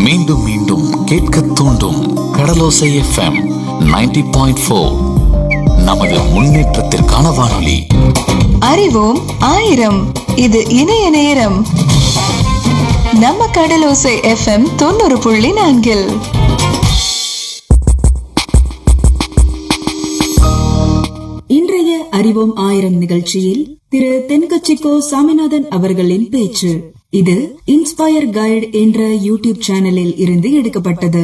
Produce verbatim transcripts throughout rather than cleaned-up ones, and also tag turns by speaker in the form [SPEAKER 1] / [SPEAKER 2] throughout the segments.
[SPEAKER 1] மீண்டும் மீண்டும் கேட்க தூண்டும் கடலோசை எஃப்எம் நைன்டி பாயிண்ட் ஃபோர். நமது முன்னேற்றத்திற்கான வானொலி.
[SPEAKER 2] அறிவோம் ஆயிரம். இது இணைய நேரம். நம்ம கடலோசை எஃப்எம் தொண்ணூறு புள்ளி நான்கில்
[SPEAKER 3] இன்றைய அறிவோம் ஆயிரம் நிகழ்ச்சியில் திரு தென்கட்சிக்கோ சாமிநாதன் அவர்களின் பேச்சு. இது இன்ஸ்பயர் கைடு என்ற யூடியூப் சேனலில் இருந்து எடுக்கப்பட்டது.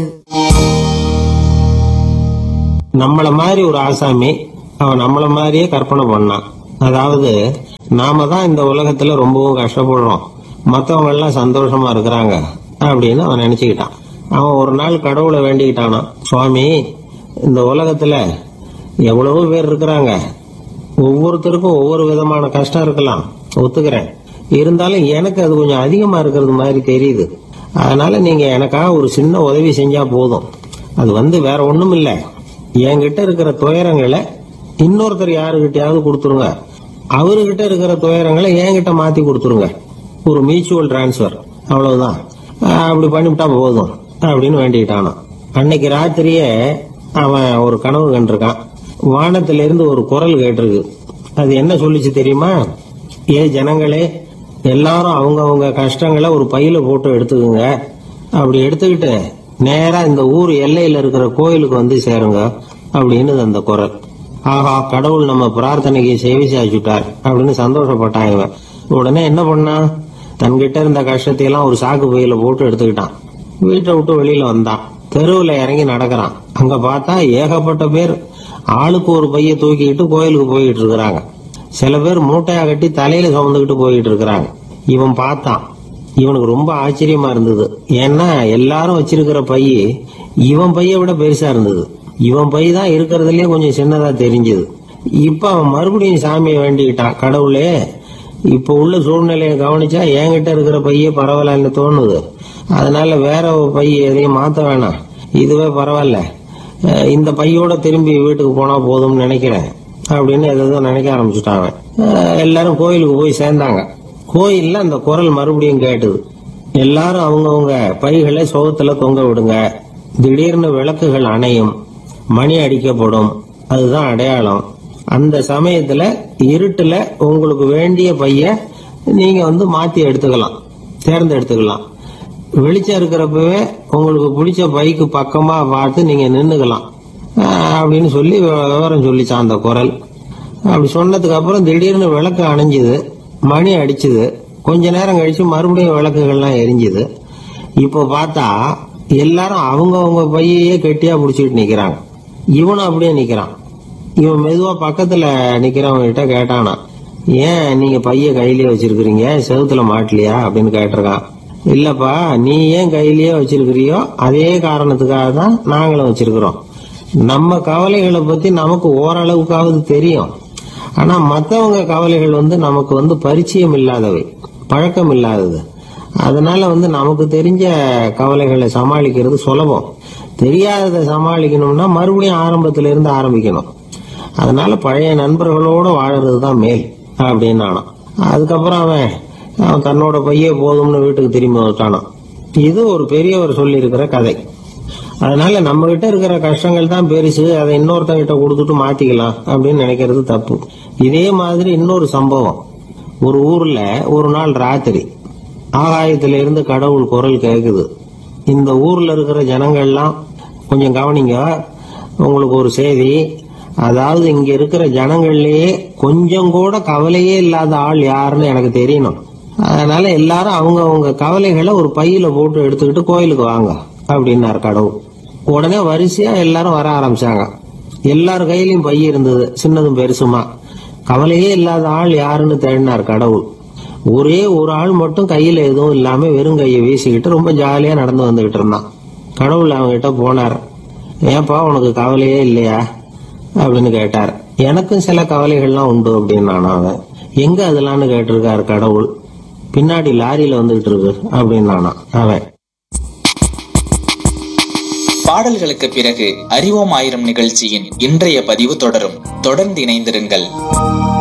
[SPEAKER 4] நம்மள மாதிரி ஒரு ஆசாமி அவன் நம்மள மாதிரியே கற்பனை பண்ணான். அதாவது நாம தான் இந்த உலகத்துல ரொம்பவும் கஷ்டப்படுறோம், மத்தவங்க எல்லாம் சந்தோஷமா இருக்கிறாங்க அப்படின்னு அவன் நினைச்சுக்கிட்டான். அவன் ஒரு நாள் கடவுளை வேண்டிக்கிட்டானா, சுவாமி இந்த உலகத்துல எவ்வளவோ பேர் இருக்கிறாங்க, ஒவ்வொருத்தருக்கும் ஒவ்வொரு விதமான கஷ்டம் இருக்கலாம், ஒத்துக்கிறேன். இருந்தாலும் எனக்கு அது கொஞ்சம் அதிகமா இருக்கிறது மாதிரி தெரியுது. அதனால நீங்க எனக்காக ஒரு சின்ன உதவி செஞ்சா போதும். அது வந்து வேற ஒண்ணும் இல்ல, என்கிட்ட இருக்கிற துயரங்களை இன்னொருத்தர் யாருகிட்டயாவது கொடுத்துருங்க, அவர்கிட்ட இருக்கிற துயரங்களை என்கிட்ட மாத்தி கொடுத்துருங்க. ஒரு மியூச்சுவல் டிரான்ஸ்பர், அவ்வளவுதான். அப்படி பண்ணிவிட்டா போதும் அப்படின்னு வேண்டிக்கிட்டானா. அன்னைக்கு ராத்திரியே அவன் ஒரு கனவு கண்டிருக்கான். வானத்தில இருந்து ஒரு குரல் கேட்டிருக்கு. அது என்ன சொல்லிச்சு தெரியுமா? ஏ ஜனங்களே, எல்லாரும் அவங்கவுங்க கஷ்டங்களை ஒரு பையில போட்டு எடுத்துக்குங்க. அப்படி எடுத்துக்கிட்டு நேரா இந்த ஊர் எல்லையில இருக்கிற கோயிலுக்கு வந்து சேருங்க அப்படின்னு அந்த குரல். ஆஹா, கடவுள் நம்ம பிரார்த்தனைக்கு சேவை சாய்ச்சுட்டார் அப்படின்னு சந்தோஷப்பட்டான் இவன். உடனே என்ன பண்ணா, தன்கிட்ட இருந்த கஷ்டத்தை எல்லாம் ஒரு சாக்கு பையில போட்டு எடுத்துக்கிட்டான். வீட்டை விட்டு வெளியில வந்தான். தெருவுல இறங்கி நடக்கிறான். அங்க பார்த்தா ஏகப்பட்ட பேர் ஆளுக்கு ஒரு பைய தூக்கிக்கிட்டு கோயிலுக்கு போயிட்டு இருக்கிறாங்க. சில பேர் மூட்டையா கட்டி தலையில சுமந்துக்கிட்டு போயிட்டு இருக்கிறாங்க. இவன் பார்த்தான். இவனுக்கு ரொம்ப ஆச்சரியமா இருந்தது. ஏன்னா எல்லாரும் வச்சிருக்கிற பைய இவன் பைய விட பெருசா இருந்தது. இவன் பை தான் இருக்கிறதுலயே கொஞ்சம் சின்னதா தெரிஞ்சது. இப்ப அவன் மறுபடியும் சாமியை வேண்டிக்கிட்டான், கடவுளே இப்ப உள்ள சூழ்நிலையை கவனிச்சா என்கிட்ட இருக்கிற பைய பரவாயில்லன்னு தோணுது. அதனால வேற பைய எதையும் மாத்த வேணாம், இதுவே பரவாயில்ல, இந்த பையோட திரும்பி வீட்டுக்கு போனா போதும்னு நினைக்கிறேன் அப்படின்னு எதுவும் நினைக்க ஆரம்பிச்சுட்டாங்க. எல்லாரும் கோயிலுக்கு போய் சேர்ந்தாங்க. கோயில்ல அந்த குரல் மறுபடியும் கேட்டுது. எல்லாரும் அவங்கவுங்க பைகளை சோகத்துல தொங்க விடுங்க, திடீர்னு விளக்குகள் அணையும், மணி அடிக்கப்படும், அதுதான் அடையாளம். அந்த சமயத்துல இருட்டுல உங்களுக்கு வேண்டிய பைய நீங்க வந்து மாத்தி எடுத்துக்கலாம், தேர்ந்தெடுத்துக்கலாம். வெளிச்சம் இருக்கிறப்பவே உங்களுக்கு பிடிச்ச பைக்கு பக்கமா பார்த்து நீங்க நின்னுக்கலாம் அப்படின்னு சொல்லி விவரம் சொல்லிச்சான் அந்த குரல். அப்படி சொன்னதுக்கு அப்புறம் திடீர்னு விளக்கு அணைஞ்சுது, மணி அடிச்சுது. கொஞ்ச நேரம் கழிச்சு மறுபடியும் விளக்குகள்லாம் எரிஞ்சுது. இப்போ பார்த்தா எல்லாரும் அவங்கவுங்க பையையே கெட்டியா பிடிச்சிட்டு நிக்கிறாங்க. இவனும் அப்படியே நிக்கிறான். இவன் மெதுவா பக்கத்துல நிக்கிறவங்க கிட்ட கேட்டானா, ஏன் நீங்க பைய கையிலேயே வச்சிருக்கிறீங்க, செவுத்துல மாட்டலையா அப்படின்னு கேட்டிருக்கான். இல்லப்பா, நீ ஏன் கையிலேயே வச்சிருக்கிறியோ அதே காரணத்துக்காக தான் நாங்களும் வச்சிருக்கிறோம். நம்ம கவலைகளை பத்தி நமக்கு ஓரளவுக்காவது தெரியும், ஆனா மத்தவங்க கவலைகள் வந்து நமக்கு வந்து பரிச்சயம் இல்லாதவை, பழக்கம் இல்லாதது. அதனால வந்து நமக்கு தெரிஞ்ச கவலைகளை சமாளிக்கிறது சுலபம், தெரியாததை சமாளிக்கணும்னா மறுபடியும் ஆரம்பத்தில இருந்து ஆரம்பிக்கணும். அதனால பழைய நண்பர்களோட வாழறதுதான் மேல் அப்படின்னு ஆனான். அதுக்கப்புறம் அவன் அவன் தன்னோட பையே போதும்னு வீட்டுக்கு திரும்பி வந்துட்டானான். இது ஒரு பெரியவர் சொல்லி இருக்கிற கதை. அதனால நம்ம கிட்ட இருக்கிற கஷ்டங்கள் தான் பெருசு, அதை இன்னொருத்தங்கிட்ட கொடுத்துட்டு மாத்திக்கலாம் அப்படின்னு நினைக்கிறது தப்பு. இதே மாதிரி இன்னொரு சம்பவம். ஒரு ஊர்ல ஒரு நாள் ராத்திரி ஆகாயத்தில இருந்து கடவுள் குரல் கேக்குது. இந்த ஊர்ல இருக்கிற ஜனங்கள்லாம் கொஞ்சம் கவனிங்க, உங்களுக்கு ஒரு செய்தி. அதாவது இங்க இருக்கிற ஜனங்கள்லயே கொஞ்சம் கூட கவலையே இல்லாத ஆள் யாருன்னு எனக்கு தெரியணும். அதனால எல்லாரும் அவங்க அவங்க கவலைகளை ஒரு பையில போட்டு எடுத்துக்கிட்டு கோயிலுக்கு வாங்க அப்படின்னாரு கடவுள். உடனே வரிசையா எல்லாரும் வர ஆரம்பிச்சாங்க. எல்லார் கையிலயும் பை இருந்தது, சின்னதும் பெருசுமா. கவலையே இல்லாத ஆள் யாருன்னு தேடினார் கடவுள். ஒரே ஒரு ஆள் மட்டும் கையில எதுவும் இல்லாம வெறும் கையை வீசிக்கிட்டு ரொம்ப ஜாலியா நடந்து வந்துகிட்டு இருந்தான். கடவுள் அவங்க கிட்ட போனார். ஏன்பா உனக்கு கவலையே இல்லையா அப்படின்னு கேட்டார். எனக்கும் சில கவலைகள்லாம் உண்டு அப்படின்னு அவன். எங்க அதெல்லாம்னு கேட்டிருக்காரு கடவுள். பின்னாடி லாரியில வந்துகிட்டு இருக்கு அப்படின்னு அவன்.
[SPEAKER 5] பாடல்களுக்கு பிறகு அறிவோம் ஆயிரம் நிகழ்ச்சியின் இன்றைய பதிவு தொடரும். தொடர்ந்து இணைந்திருங்கள்.